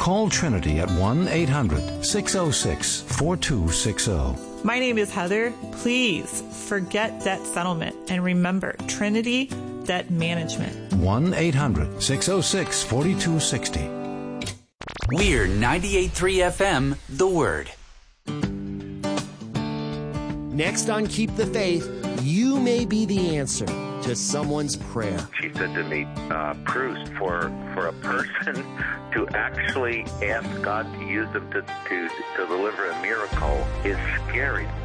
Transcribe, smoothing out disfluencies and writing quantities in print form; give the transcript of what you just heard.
Call Trinity at 1-800-606-4260. My name is Heather. Please forget debt settlement and remember Trinity Debt Management. 1-800-606-4260. We're 98.3 FM, The Word. Next on Keep the Faith, you may be the answer to someone's prayer. She said to me, Bruce, for a person to actually ask God to use them to deliver a miracle is scary.